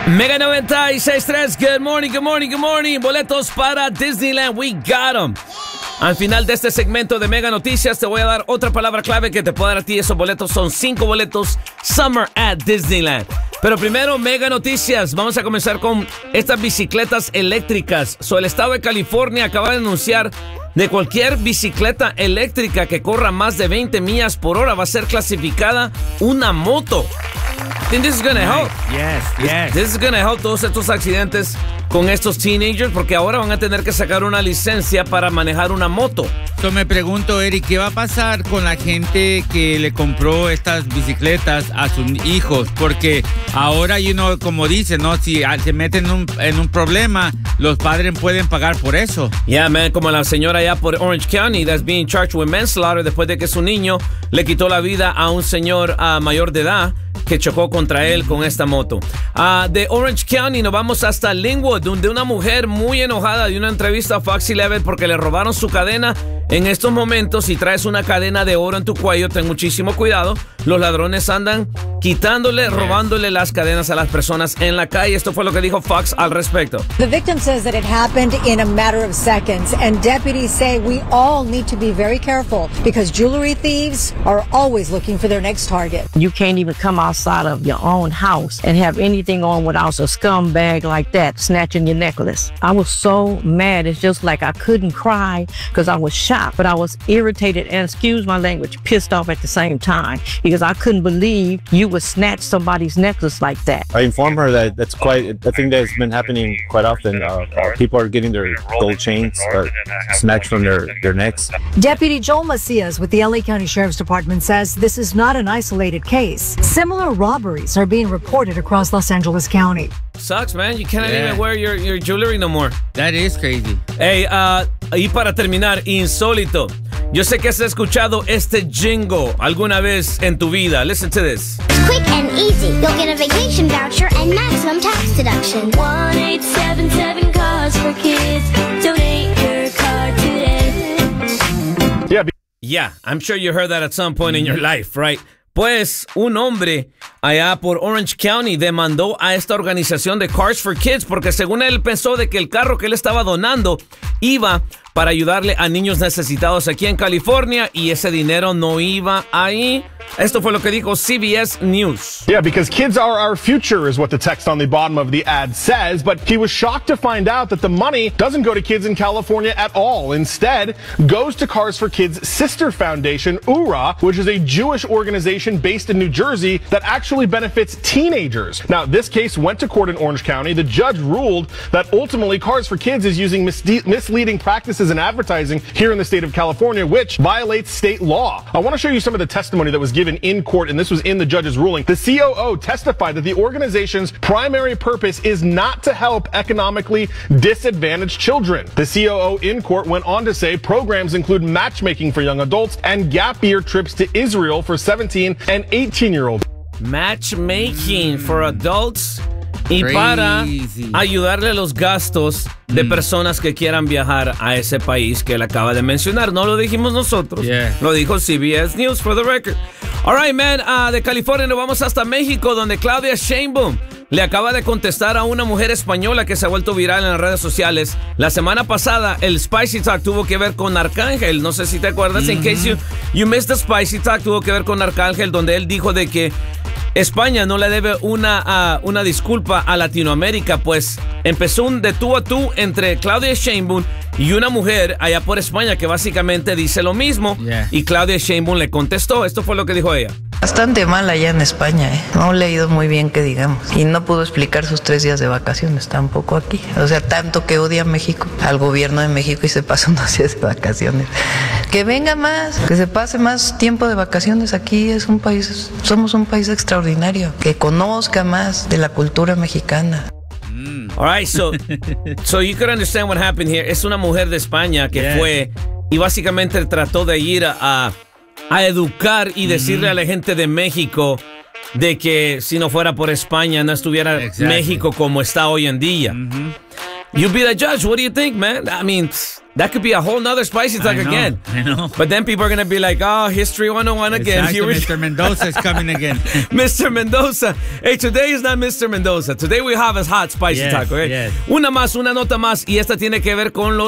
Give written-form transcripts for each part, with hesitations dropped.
Mega 96.3, good morning, good morning, good morning. Boletos para Disneyland, we got them. Al final de este segmento de Mega Noticias te voy a dar otra palabra clave que te puede dar a ti esos boletos. Son 5 boletos Summer at Disneyland. Pero primero, Mega Noticias. Vamos a comenzar con estas bicicletas eléctricas. El estado de California acaba de anunciar de cualquier bicicleta eléctrica que corra más de 20 millas por hora va a ser clasificada una moto. I think this is gonna help. Yes. This is gonna help todos estos accidentes con estos teenagers porque ahora van a tener que sacar una licencia para manejar una moto. Yo me pregunto, Eric, ¿qué va a pasar con la gente que le compró estas bicicletas a sus hijos? Porque ahora, como dicen, ¿no? Si se meten en un problema, los padres pueden pagar por eso. Yeah, man, como la señora allá por Orange County that's being charged with manslaughter después de que su niño le quitó la vida a un señor mayor de edad que chocó contra él con esta moto. De Orange County nos vamos hasta Linwood, donde una mujer muy enojada dio una entrevista a Fox 11 porque le robaron su cadena. En estos momentos, si traes una cadena de oro en tu cuello, ten muchísimo cuidado. Los ladrones andan robándole las cadenas a las personas en la calle. Esto fue lo que dijo Fox al respecto. The victim says that it happened in a matter of seconds, and deputies say we all need to be very careful because jewelry thieves are always looking for their next target. You can't even come outside of your own house and have anything on without a scumbag like that snatching your necklace. I was so mad. It's just like I couldn't cry because I was shocked, but I was irritated and, excuse my language, pissed off at the same time because I couldn't believe you would snatch somebody's necklace like that. I informed her that that's quite a thing that's been happening quite often. People are getting their gold chains snatched from their necks. Deputy Joel Macias with the LA County Sheriff's Department says this is not an isolated case. Similar robberies are being reported across Los Angeles County. Sucks, man. You cannot even wear your jewelry no more. That is crazy. Hey, y para terminar, insólito. Yo sé que has escuchado este jingle alguna vez en tu vida. Listen to this. Quick and easy. You'll get a vacation voucher and maximum tax deduction. 1-877 Cars for Kids. Donate your car today. Yeah, I'm sure you heard that at some point in your life, right? Pues un hombre allá por Orange County demandó a esta organización de Cars for Kids porque según él pensó de que el carro que él estaba donando iba para ayudarle a niños necesitados aquí en California y ese dinero no iba ahí. Esto fue lo que dijo CBS News. Yeah, because kids are our future is what the text on the bottom of the ad says, but he was shocked to find out that the money doesn't go to kids in California at all. Instead, goes to Cars for Kids' sister foundation, URA, which is a Jewish organization based in New Jersey that actually benefits teenagers. Now, this case went to court in Orange County. The judge ruled that ultimately Cars for Kids is using misleading practices in advertising here in the state of California, which violates state law. I want to show you some of the testimony that was given in court, and this was in the judge's ruling. The COO testified that the organization's primary purpose is not to help economically disadvantaged children. The COO in court went on to say programs include matchmaking for young adults and gap year trips to Israel for 17 and 18-year-olds. Matchmaking for adults y para ayudarle a los gastos de personas que quieran viajar a ese país que él acaba de mencionar. No lo dijimos nosotros, lo dijo CBS News for the record. All right, man, de California nos vamos hasta México, donde Claudia Sheinbaum le acaba de contestar a una mujer española que se ha vuelto viral en las redes sociales. La semana pasada, el Spicy Talk tuvo que ver con Arcángel. No sé si te acuerdas. In case you missed the Spicy Talk, tuvo que ver con Arcángel, donde él dijo de que España no le debe una disculpa a Latinoamérica, pues empezó un de tú a tú entre Claudia Sheinbaum y una mujer allá por España que básicamente dice lo mismo. Y Claudia Sheinbaum le contestó. Esto fue lo que dijo ella. Bastante mal allá en España, No le ha ido muy bien, que digamos. Y no pudo explicar sus 3 días de vacaciones tampoco aquí. O sea, tanto que odia a México, al gobierno de México, y se pasa unos días de vacaciones. Que venga más, que se pase más tiempo de vacaciones aquí. Somos un país extraordinario. Que conozca más de la cultura mexicana. All right, so you could understand what happened here. Es una mujer de España que fue y básicamente trató de ir a educar y decirle a la gente de México de que si no fuera por España no estuviera México como está hoy en día. You be the judge. What do you think, man? I mean, That could be a whole nother spicy talk again. I know. But then people are going to be like, oh, History 101 again. Exactly, Mr. Mendoza is coming again. Mr. Mendoza. Hey, today is not Mr. Mendoza. Today we have a hot spicy taco. Okay? Yes. Una nota más, y esta tiene que ver con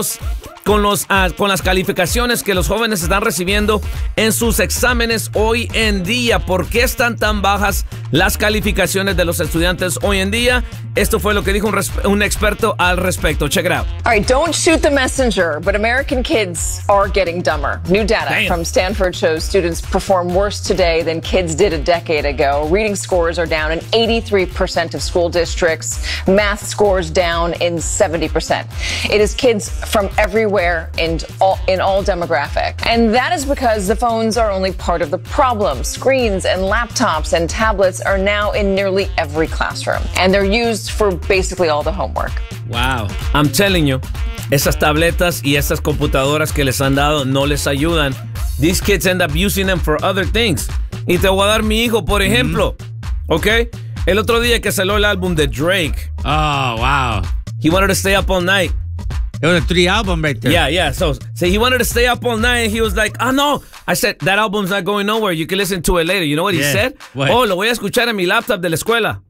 las calificaciones que los jóvenes están recibiendo en sus exámenes hoy en día. ¿Por qué están tan bajas las calificaciones de los estudiantes hoy en día? Esto fue lo que dijo un experto al respecto. Check it out. All right, don't shoot the messenger, but American kids are getting dumber. New data from Stanford shows students perform worse today than kids did a decade ago. Reading scores are down in 83% of school districts. Math scores down in 70%. It is kids from everywhere in all demographic. And that is because the phones are only part of the problem. Screens and laptops and tablets are now in nearly every classroom. And they're used for basically all the homework. Wow. I'm telling you, esas tabletas y esas computadoras que les han dado no les ayudan. These kids end up using them for other things. Y te voy a dar mi hijo, por ejemplo. ¿Ok? El otro día que salió el álbum de Drake. Oh, wow. He wanted to stay up all night. It was a 3 album right there. Yeah. So he wanted to stay up all night, and he was like, oh, no. I said, that album's not going nowhere. You can listen to it later. You know what he said? What? Oh, lo voy a escuchar en mi laptop de la escuela.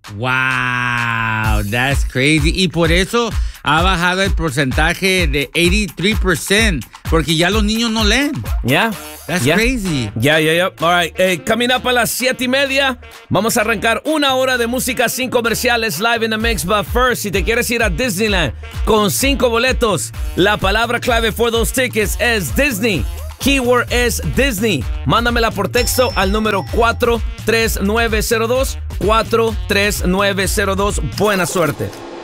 Wow, that's crazy. Y por eso ha bajado el porcentaje de 83%, porque ya los niños no leen. Yeah. That's crazy. Yeah. All right. Coming up a las 7:30, vamos a arrancar 1 hora de música sin comerciales live in the mix. But first, si te quieres ir a Disneyland con 5 boletos, la palabra clave for those tickets es Disney. Keyword es Disney. Mándamela por texto al número 43902. 43902. Buena suerte.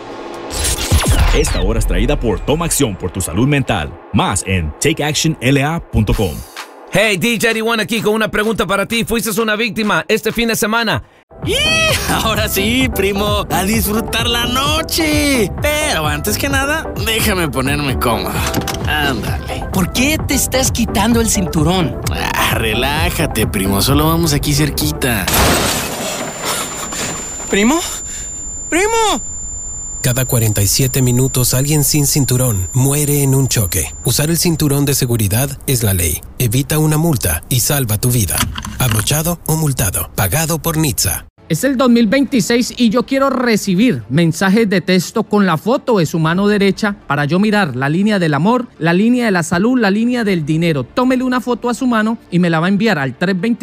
Esta hora es traída por Toma Acción por tu salud mental. Más en takeactionla.com. Hey, DJ D1 aquí con una pregunta para ti. ¿Fuiste una víctima este fin de semana? Ahora sí, primo, a disfrutar la noche. Pero antes que nada, déjame ponerme cómodo. Ándale. ¿Por qué te estás quitando el cinturón? Relájate, primo, solo vamos aquí cerquita. ¿Primo? ¡Primo! Cada 47 minutos alguien sin cinturón muere en un choque. Usar el cinturón de seguridad es la ley. Evita una multa y salva tu vida. Abrochado o multado. Pagado por NHTSA. Es el 2026 y yo quiero recibir mensajes de texto con la foto de su mano derecha para yo mirar la línea del amor, la línea de la salud, la línea del dinero. Tómele una foto a su mano y me la va a enviar al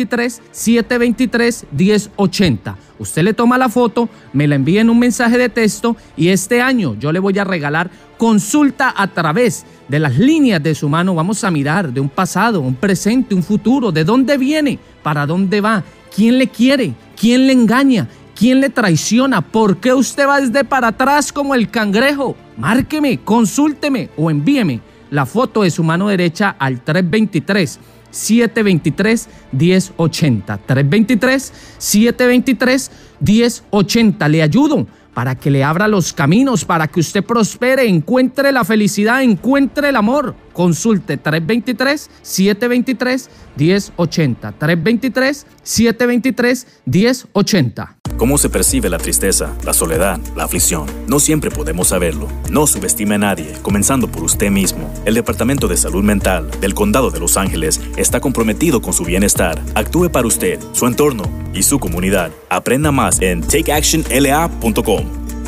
323-723-1080. Usted le toma la foto, me la envía en un mensaje de texto y este año yo le voy a regalar consulta a través de las líneas de su mano. Vamos a mirar de un pasado, un presente, un futuro, de dónde viene, para dónde va, quién le quiere, quién le engaña, quién le traiciona, por qué usted va desde para atrás como el cangrejo. Márqueme, consúlteme o envíeme la foto de su mano derecha al 323-723-1080. 323-723-1080. Le ayudo para que le abra los caminos, para que usted prospere, encuentre la felicidad, encuentre el amor. Consulte 323-723-1080. 323-723-1080. ¿Cómo se percibe la tristeza, la soledad, la aflicción? No siempre podemos saberlo. No subestime a nadie, comenzando por usted mismo. El Departamento de Salud Mental del Condado de Los Ángeles está comprometido con su bienestar. Actúe para usted, su entorno y su comunidad. Aprenda más en takeactionla.com.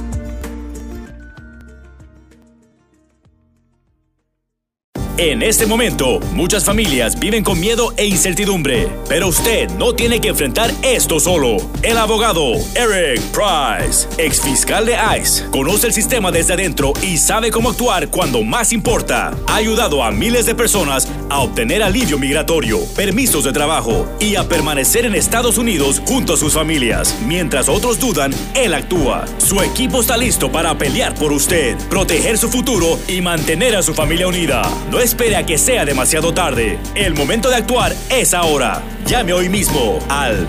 En este momento, muchas familias viven con miedo e incertidumbre, pero usted no tiene que enfrentar esto solo. El abogado Eric Price, ex fiscal de ICE, conoce el sistema desde adentro y sabe cómo actuar cuando más importa. Ha ayudado a miles de personas a obtener alivio migratorio, permisos de trabajo y a permanecer en Estados Unidos junto a sus familias. Mientras otros dudan, él actúa. Su equipo está listo para pelear por usted, proteger su futuro y mantener a su familia unida. No espere a que sea demasiado tarde. El momento de actuar es ahora. Llame hoy mismo al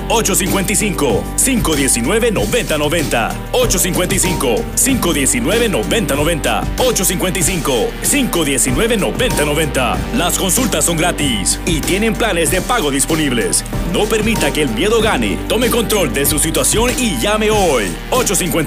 855-519-9090. 855-519-9090. 855-519-9090. Las consultas son gratis y tienen planes de pago disponibles. No permita que el miedo gane. Tome control de su situación y llame hoy.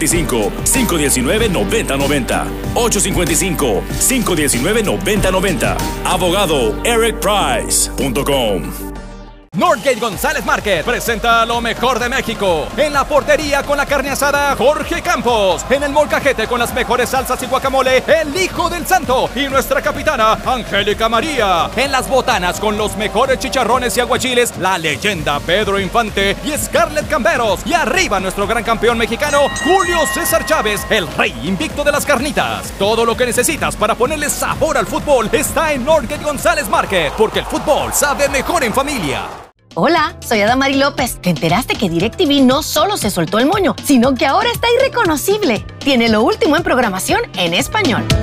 855-519-9090. 855-519-9090. abogadoericprice.com. Northgate González Market presenta lo mejor de México. En la portería con la carne asada, Jorge Campos. En el molcajete con las mejores salsas y guacamole, el Hijo del Santo. Y nuestra capitana, Angélica María. En las botanas con los mejores chicharrones y aguachiles, la leyenda Pedro Infante y Scarlett Camberos. Y arriba nuestro gran campeón mexicano, Julio César Chávez, el rey invicto de las carnitas. Todo lo que necesitas para ponerle sabor al fútbol está en Northgate González Market, porque el fútbol sabe mejor en familia. Hola, soy Adamari López. ¿Te enteraste que DirecTV no solo se soltó el moño, sino que ahora está irreconocible? Tiene lo último en programación en español.